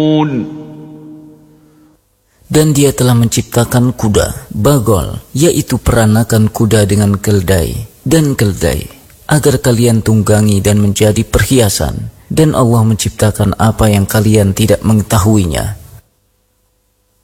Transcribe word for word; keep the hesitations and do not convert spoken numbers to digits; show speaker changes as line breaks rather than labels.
Dan dia telah menciptakan kuda, bagol, yaitu peranakan kuda dengan keldai, dan keldai, agar kalian tunggangi dan menjadi perhiasan. Dan Allah menciptakan apa yang kalian tidak mengetahuinya.